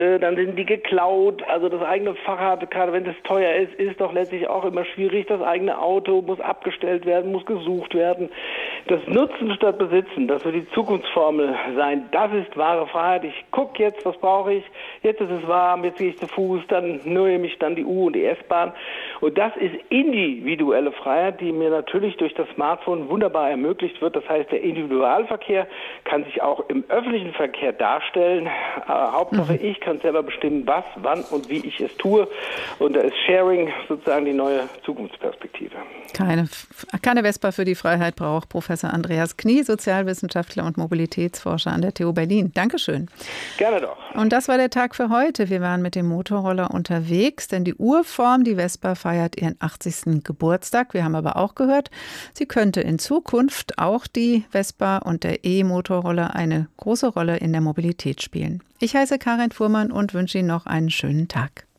Dann sind die geklaut. Also das eigene Fahrrad, gerade wenn es teuer ist doch letztlich auch immer schwierig. Das eigene Auto muss abgestellt werden, muss gesucht werden. Das Nutzen statt Besitzen, das wird die Zukunftsformel sein. Das ist wahre Freiheit. Ich gucke jetzt, was brauche ich? Jetzt ist es warm, jetzt gehe ich zu Fuß, dann nehme ich dann die U- und die S-Bahn. Und das ist individuelle Freiheit, die mir natürlich durch das Smartphone wunderbar ermöglicht wird. Das heißt, der Individualverkehr kann sich auch im öffentlichen Verkehr darstellen. Hauptsache, ich kann selber bestimmen, was, wann und wie ich es tue. Und da ist Sharing sozusagen die neue Zukunftsperspektive. Keine Vespa für die Freiheit braucht Professor Andreas Knie, Sozialwissenschaftler und Mobilitätsforscher an der TU Berlin. Dankeschön. Gerne doch. Und das war der Tag für heute. Wir waren mit dem Motorroller unterwegs, denn die Urform, die Vespa, feiert ihren 80. Geburtstag. Wir haben aber auch gehört, sie könnte in Zukunft auch die Vespa und der E-Motorroller eine große Rolle in der Mobilität spielen. Ich heiße Karin Fuhrmann und wünsche Ihnen noch einen schönen Tag.